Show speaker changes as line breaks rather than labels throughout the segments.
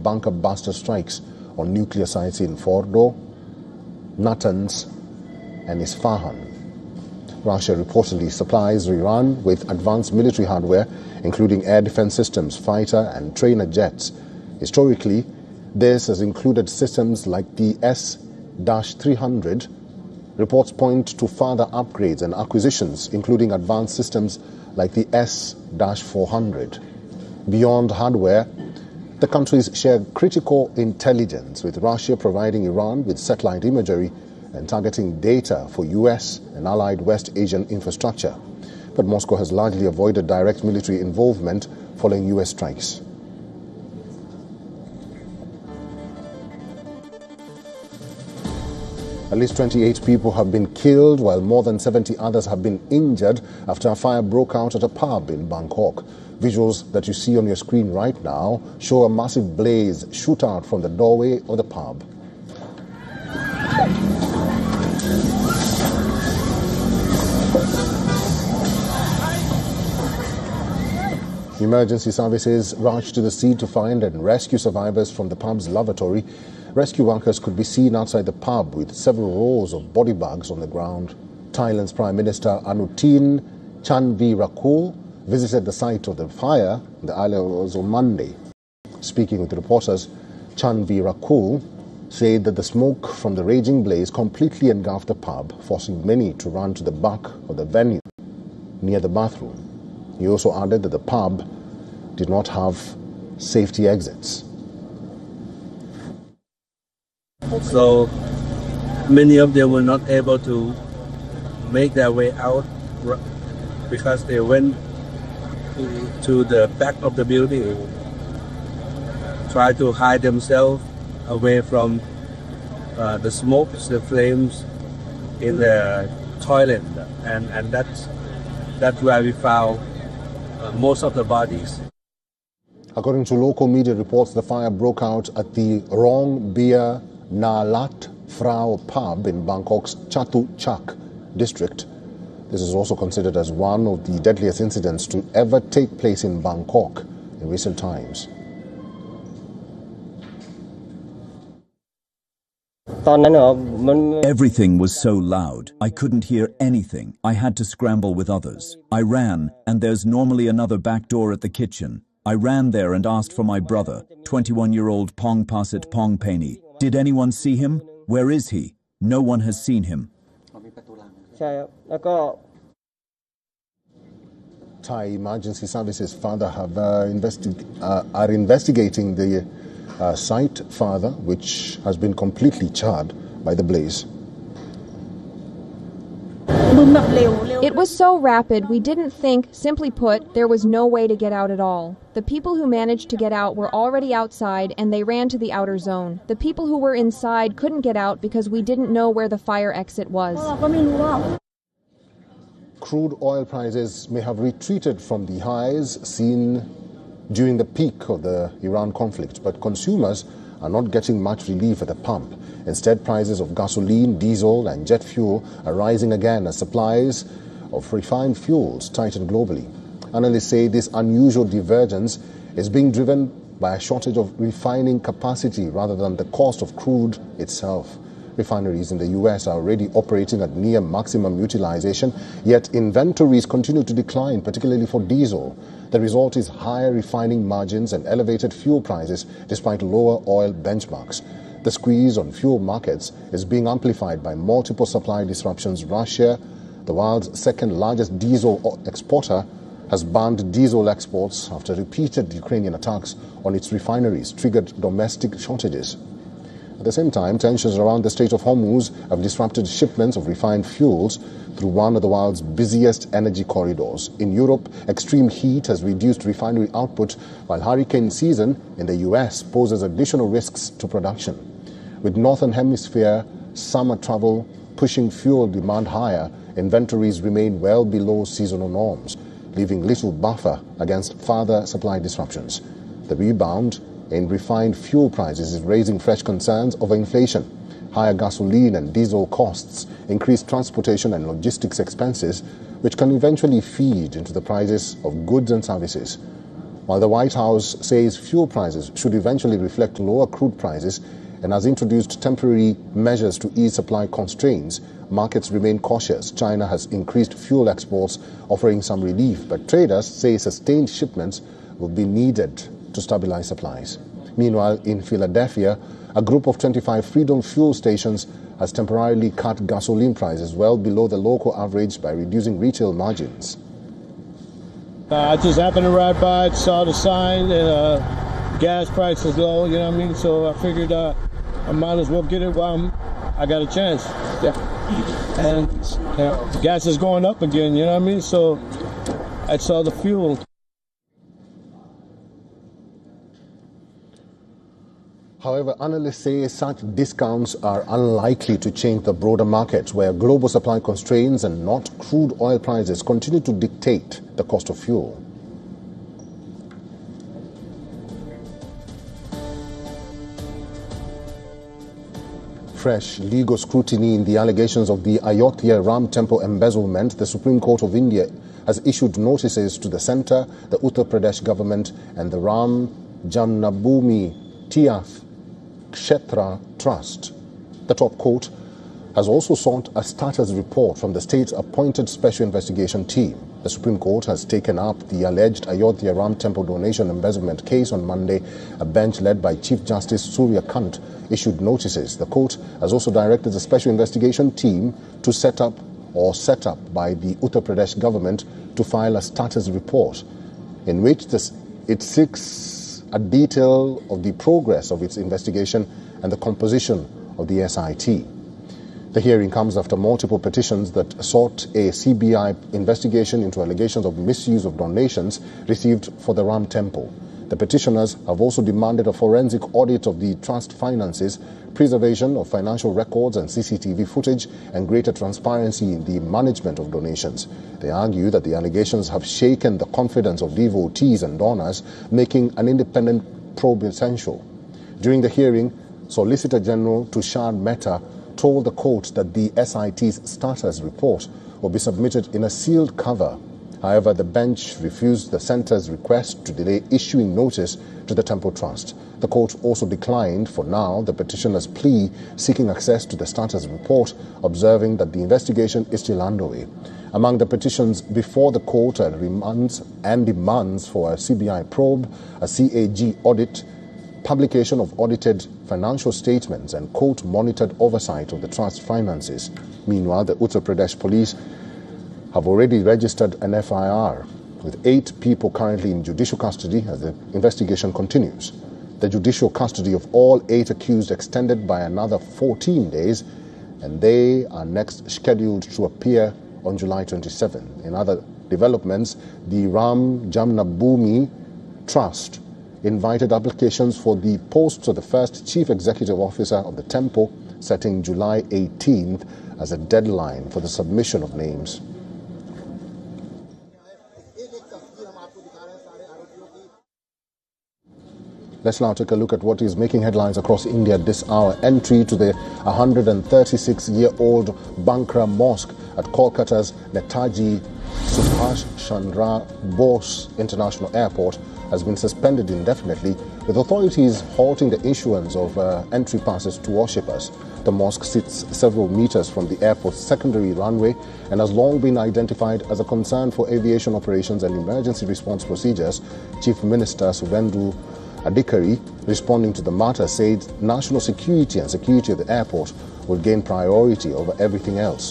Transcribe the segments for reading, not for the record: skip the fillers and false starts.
bunker buster strikes on nuclear sites in Fordo, Natanz and Isfahan. Russia reportedly supplies Iran with advanced military hardware, including air defense systems, fighter and trainer jets. Historically, this has included systems like the S-300. Reports point to further upgrades and acquisitions, including advanced systems like the S-400. Beyond hardware, the countries share critical intelligence, with Russia providing Iran with satellite imagery and targeting data for US and allied West Asian infrastructure. But Moscow has largely avoided direct military involvement following US strikes. At least 28 people have been killed, while more than 70 others have been injured after a fire broke out at a pub in Bangkok. Visuals that you see on your screen right now show a massive blaze shoot out from the doorway of the pub. Emergency services rushed to the scene to find and rescue survivors from the pub's lavatory. Rescue workers could be seen outside the pub with several rows of body bags on the ground. Thailand's Prime Minister Anutin Chanvirakul visited the site of the fire. The island was on Monday. Speaking with reporters, Chanvirakul said that the smoke from the raging blaze completely engulfed the pub, forcing many to run to the back of the venue near the bathroom. He also added that the pub did not have safety exits.
So many of them were not able to make their way out because they went to the back of the building, try to hide themselves away from the smoke, the flames in the toilet, and that's where we found most of the bodies.
According to local media reports, the fire broke out at the Rong Beer Na Lat Frau pub in Bangkok's Chatu Chak district. This is also considered as one of the deadliest incidents to ever take place in Bangkok in recent times.
Everything was so loud, I couldn't hear anything. I had to scramble with others. I ran, and there's normally another back door at the kitchen. I ran there and asked for my brother, 21-year-old Pong Pasit Pong Penny. Did anyone see him? Where is he? No one has seen him.
Thai emergency services further have are investigating the site further, which has been completely charred by the blaze.
It was so rapid, we didn't think, simply put, there was no way to get out at all. The people who managed to get out were already outside and they ran to the outer zone. The people who were inside couldn't get out because we didn't know where the fire exit was.
Crude oil prices may have retreated from the highs seen during the peak of the Iran conflict, but consumers are not getting much relief at the pump. Instead, prices of gasoline, diesel and jet fuel are rising again as supplies of refined fuels tighten globally. Analysts say this unusual divergence is being driven by a shortage of refining capacity rather than the cost of crude itself. Refineries in the US are already operating at near maximum utilization, yet inventories continue to decline, particularly for diesel. The result is higher refining margins and elevated fuel prices despite lower oil benchmarks. The squeeze on fuel markets is being amplified by multiple supply disruptions. Russia, the world's second largest diesel exporter, has banned diesel exports after repeated Ukrainian attacks on its refineries triggered domestic shortages. At the same time, tensions around the Strait of Hormuz have disrupted shipments of refined fuels through one of the world's busiest energy corridors. In Europe, extreme heat has reduced refinery output, while hurricane season in the US poses additional risks to production. With Northern Hemisphere summer travel pushing fuel demand higher, inventories remain well below seasonal norms, leaving little buffer against further supply disruptions. The rebound in refined fuel prices is raising fresh concerns over inflation. Higher gasoline and diesel costs, increased transportation and logistics expenses, which can eventually feed into the prices of goods and services. While the White House says fuel prices should eventually reflect lower crude prices and has introduced temporary measures to ease supply constraints, markets remain cautious. China has increased fuel exports, offering some relief, but traders say sustained shipments will be needed to stabilize supplies. Meanwhile, in Philadelphia, a group of 25 Freedom fuel stations has temporarily cut gasoline prices well below the local average by reducing retail margins.
I just happened to ride by, saw the sign, and gas price is low, you know what I mean? So I figured I might as well get it while I got a chance. Yeah. And gas is going up again, you know what I mean? So I saw the fuel.
However, analysts say such discounts are unlikely to change the broader market, where global supply constraints and not crude oil prices continue to dictate the cost of fuel. Fresh legal scrutiny in the allegations of the Ayodhya Ram Temple embezzlement, the Supreme Court of India has issued notices to the centre, the Uttar Pradesh government and the Ram Janmabhoomi Tirth Kshetra Trust. The top court has also sought a status report from the state's appointed special investigation team. The Supreme Court has taken up the alleged Ayodhya Ram Temple donation embezzlement case on Monday. A bench led by Chief Justice Surya Kant issued notices. The court has also directed the special investigation team to set up by the Uttar Pradesh government to file a status report in which it seeks a detail of the progress of its investigation and the composition of the SIT. The hearing comes after multiple petitions that sought a CBI investigation into allegations of misuse of donations received for the Ram Temple. The petitioners have also demanded a forensic audit of the trust finances, preservation of financial records and CCTV footage, and greater transparency in the management of donations. They argue that the allegations have shaken the confidence of devotees and donors, making an independent probe essential. During the hearing, Solicitor General Tushar Mehta told the court that the SIT's status report will be submitted in a sealed cover. However, the bench refused the centre's request to delay issuing notice to the Temple Trust. The court also declined, for now, the petitioner's plea seeking access to the status report, observing that the investigation is still underway. Among the petitions before the court are demands for a CBI probe, a CAG audit, publication of audited financial statements, and court-monitored oversight of the trust finances. Meanwhile, the Uttar Pradesh police have already registered an FIR, with 8 people currently in judicial custody as the investigation continues. The judicial custody of all 8 accused extended by another 14 days, and they are next scheduled to appear on July 27. In other developments, the Ram Janmabhoomi Trust invited applications for the posts of the first chief executive officer of the temple, setting July 18th as a deadline for the submission of names. Let's now take a look at what is making headlines across India this hour. Entry to the 136-year-old Bankra Mosque at Kolkata's Netaji Subhash Chandra Bose International Airport has been suspended indefinitely, with authorities halting the issuance of entry passes to worshippers. The mosque sits several meters from the airport's secondary runway and has long been identified as a concern for aviation operations and emergency response procedures. Chief Minister Suvendu Adhikari, responding to the matter, said national security and security of the airport will gain priority over everything else.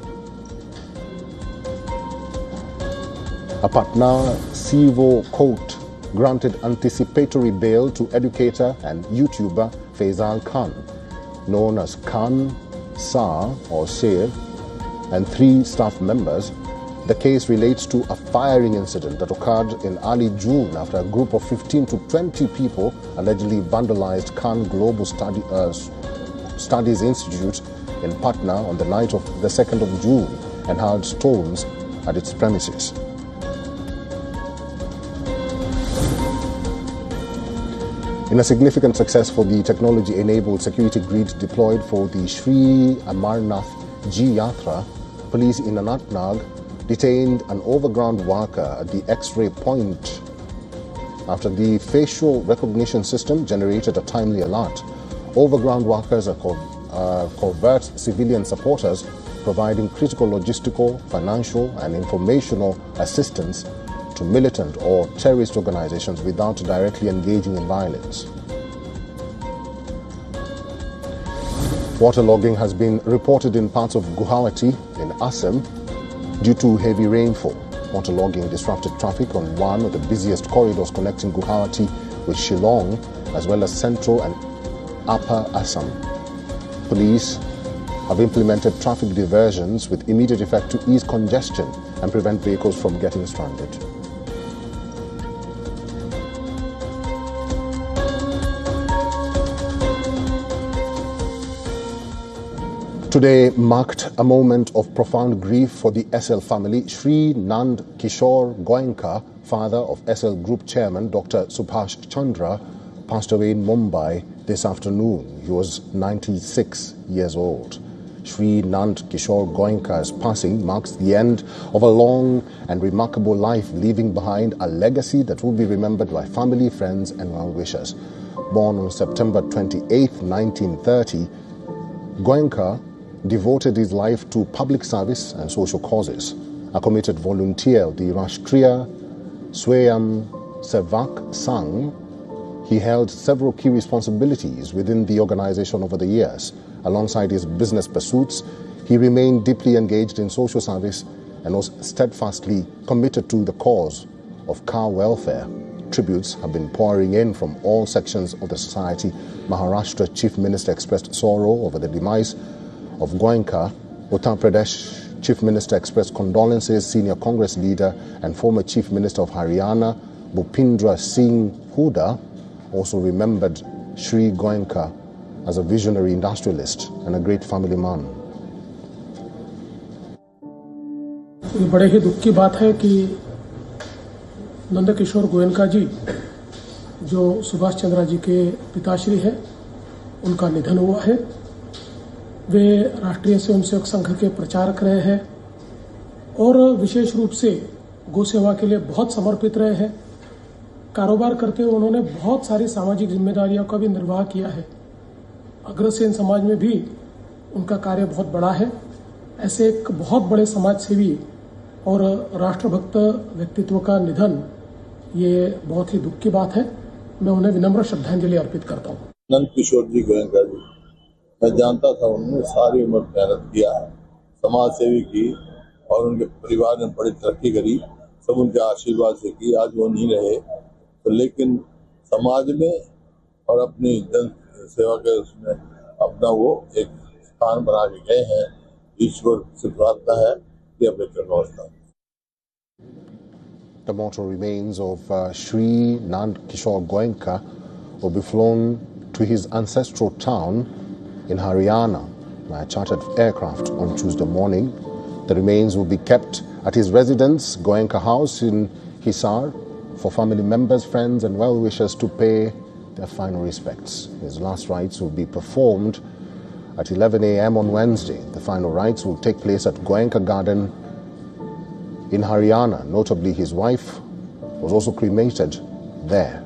A Patna civil court granted anticipatory bail to educator and YouTuber Faisal Khan, known as Khan Sar or Sher, and 3 staff members. The case relates to a firing incident that occurred in early June after a group of 15 to 20 people allegedly vandalized Khan Global Studies Institute in Patna on the night of the 2nd of June and hurled stones at its premises. In a significant success for the technology-enabled security grid deployed for the Sri Amarnath Ji Yatra, police in Anantnag detained an overground worker at the X-ray point after the facial recognition system generated a timely alert. Overground workers are covert civilian supporters providing critical logistical, financial and informational assistance to militant or terrorist organizations without directly engaging in violence. Waterlogging has been reported in parts of Guwahati in Assam due to heavy rainfall. Waterlogging disrupted traffic on one of the busiest corridors connecting Guwahati with Shillong, as well as central and upper Assam. Police have implemented traffic diversions with immediate effect to ease congestion and prevent vehicles from getting stranded. Today marked a moment of profound grief for the SL family. Shri Nand Kishore Goenka, father of SL Group Chairman Dr. Subhash Chandra, passed away in Mumbai this afternoon. He was 96 years old. Shri Nand Kishore Goenka's passing marks the end of a long and remarkable life, leaving behind a legacy that will be remembered by family, friends and well-wishers. Born on September 28, 1930, Goenka devoted his life to public service and social causes. A committed volunteer of the Rashtriya Swayam Sevak Sangh, he held several key responsibilities within the organization over the years. Alongside his business pursuits, he remained deeply engaged in social service and was steadfastly committed to the cause of cow welfare. Tributes have been pouring in from all sections of the society. Maharashtra Chief Minister expressed sorrow over the demise of Goenka. Uttar Pradesh Chief Minister expressed condolences. Senior Congress leader and former Chief Minister of Haryana, Bhupendra Singh Hooda, also remembered Shri Goenka as a visionary industrialist and a great family man.
ये बड़े ही दुख की बात है कि नंदकिशोर गोयनका जी, जो सुभाष चंद्रा जी के पिताश्री हैं, उनका निधन हुआ है। वे राष्ट्रीय स्वयंसेवक संघ के प्रचारक रहे हैं और विशेष रूप से गौ सेवा के लिए बहुत समर्पित रहे हैं। कारोबार करते हुए उन्होंने बहुत सारी सामाजिक जिम्मेदारियों का भी निर्वाह किया है। अग्रसेन समाज में भी उनका कार्य बहुत बड़ा है। ऐसे एक बहुत बड़े समाज सेवी और राष्ट्रभक्त व्यक्तित्व का निधन, ये बहुत ही दुख की बात है। मैं उन्हें विनम्र श्रद्धांजलि अर्पित करता हूँ।
नंद किशोर जी गोयनका जी, मैं जानता था उन्होंने सारी उम्र मेहनत किया है, समाज सेवी की और उनके परिवार ने बड़ी तरक्की करी, सब उनके आशीर्वाद से की। आज वो नहीं रहे तो लेकिन समाज में और अपनी जन सेवा के उसमें अपना वो एक स्थान बना के गए हैं। ईश्वर से प्रार्थना है कि अपने चरणों में।
The mortal remains of Shri Nand Kishore Goenka will be flown to his ancestral town in Haryana by a chartered aircraft on Tuesday morning. The remains will be kept at his residence, Goenka House in Hisar, for family members, friends and well-wishers to pay their final respects. His last rites will be performed at 11 a.m. on Wednesday. The final rites will take place at Goenka Garden in Haryana. Notably, his wife was also cremated there.